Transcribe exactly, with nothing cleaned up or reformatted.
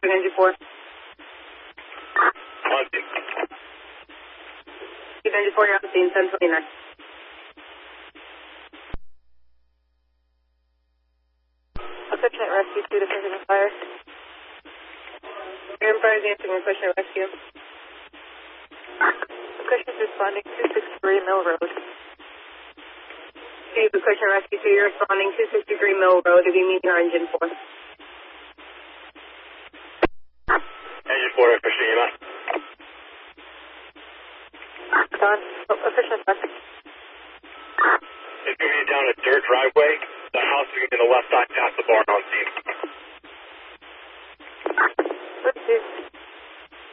Requesting engine four. Hunting. Keep engine four, you're on scene, ten twenty-nine. Affectionate rescue to the President Fire. Air Empire is answering requesting rescue. Questions responding two sixty-three Mill Road. Okay, the question rescue to you responding two sixty-three Mill Road if you meet your engine four. Engine four, Fisher, you mind? Don, oh, Affectionate rescue. It's moving down a dirt driveway. The house is in the left side past the barn on scene.